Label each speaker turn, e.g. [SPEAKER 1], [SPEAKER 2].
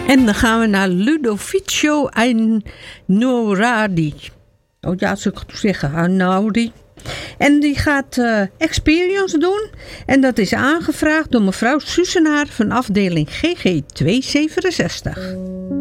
[SPEAKER 1] En dan gaan we naar Ludovico Einaudi. Oh ja, zou ik zeggen, Einaudi. En die gaat Experience doen. En dat is aangevraagd door mevrouw Susenaar van afdeling GG 267.